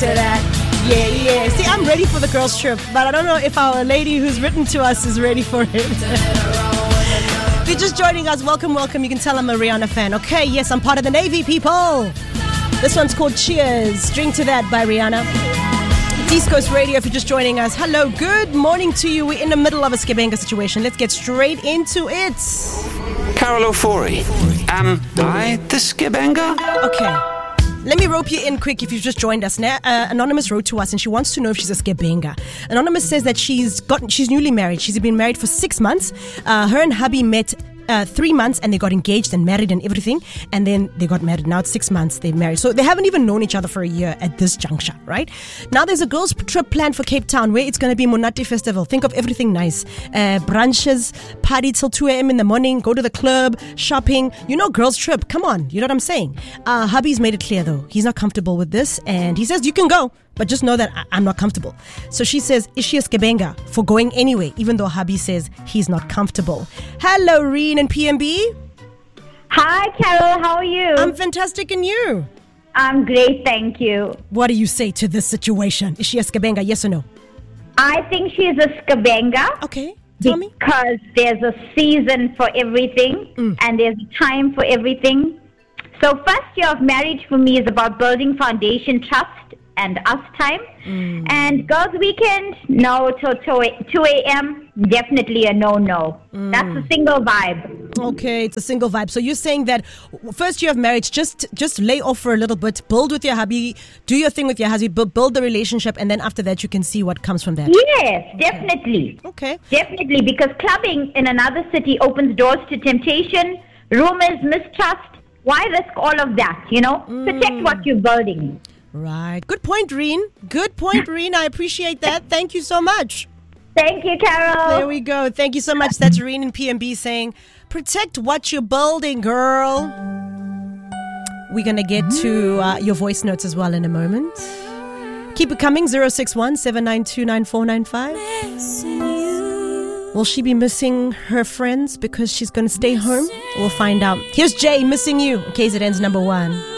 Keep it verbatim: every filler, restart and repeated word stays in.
to that. Yeah, yeah. See, I'm ready for the girls' trip, but I don't know if our lady who's written to us is ready for it. If you're just joining us, welcome, welcome. You can tell I'm a Rihanna fan. Okay, yes, I'm part of the Navy, people. This one's called Cheers. Drink to That by Rihanna. East Coast Radio, if you're just joining us. Hello, good morning to you. We're in the middle of a Skibenga situation. Let's get straight into it. Carol Ofori. Am I the Skibenga? Okay. Let me rope you in quick if you've just joined us. Now, uh, Anonymous wrote to us and she wants to know if she's a Skibenga. Anonymous says that she's got, she's newly married. She's been married for six months. Uh, her and hubby met Uh, three months and they got engaged and married and everything, and then they got married. Now it's six months they're married, so they haven't even known each other for a year at this juncture, right? Now there's a girls trip planned for Cape Town where it's going to be Monate Festival. Think of everything nice, uh, brunches, party till two a.m. in the morning, go to the club, shopping, you know, girls trip. Come on, you know what I'm saying? uh, hubby's made it clear though, he's not comfortable with this, and he says you can go, but just know that I- I'm not comfortable. So she says, is she a Skibenga for going anyway, even though hubby says he's not comfortable? Hello, Reen and P M B. Hi, Carol. How are you? I'm fantastic, and you? I'm great, thank you. What do you say to this situation? Is she a Skibenga, yes or no? I think she's a Skibenga. Okay, tell me. Because there's a season for everything, Mm. and there's a time for everything. So first year of marriage for me is about building foundation, trust, and us time. Mm. And girls' weekend, no till two a.m., definitely a no-no. Mm. That's a single vibe. Okay, it's a single vibe. So you're saying that first year of marriage, just just lay off for a little bit, build with your hubby, do your thing with your hubby, bu- build the relationship, and then after that you can see what comes from that. Yes, definitely. Okay. Definitely, because clubbing in another city opens doors to temptation, rumors, mistrust. Why risk all of that, you know? Protect what you're building. Right. Good point, Reen. Good point, Reen. I appreciate that. Thank you so much. Thank you, Carol. There we go. Thank you so much. That's Reen and P M B saying, protect what you're building, girl. We're going to get to uh, your voice notes as well in a moment. Keep it coming, zero six one, seven nine two, nine four nine five. Will she be missing her friends because she's going to stay home? We'll find out. Here's Jay, Missing You, in case it ends number one.